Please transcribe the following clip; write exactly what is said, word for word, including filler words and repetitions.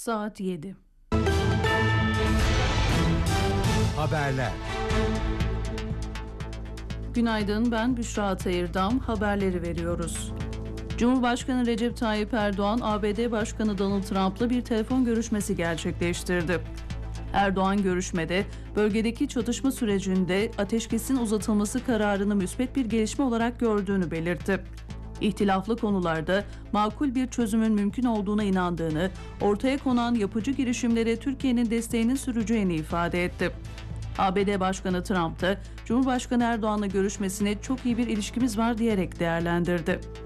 Saat yedi. Haberler. Günaydın, ben Büşra Atayırdam. Haberleri veriyoruz. Cumhurbaşkanı Recep Tayyip Erdoğan, A B D Başkanı Donald Trump'la bir telefon görüşmesi gerçekleştirdi. Erdoğan görüşmede bölgedeki çatışma sürecinde ateşkesin uzatılması kararını müspet bir gelişme olarak gördüğünü belirtti. İhtilaflı konularda makul bir çözümün mümkün olduğuna inandığını, ortaya konan yapıcı girişimlere Türkiye'nin desteğinin süreceğini ifade etti. A B D Başkanı Trump da Cumhurbaşkanı Erdoğan'la görüşmesine çok iyi bir ilişkimiz var diyerek değerlendirdi.